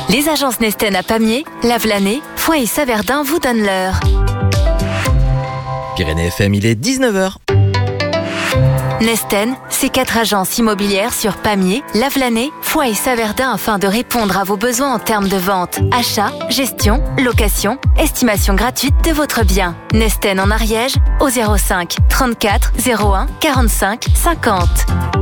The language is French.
Les agences Nesten à Pamiers, Lavelanet, Foix et Saverdun vous donnent l'heure. Pyrénées FM, il est 19h. Nesten, c'est 4 agences immobilières sur Pamiers, Lavelanet, Foix et Saverdun afin de répondre à vos besoins en termes de vente, achat, gestion, location, estimation gratuite de votre bien. Nesten en Ariège au 05 34 01 45 50.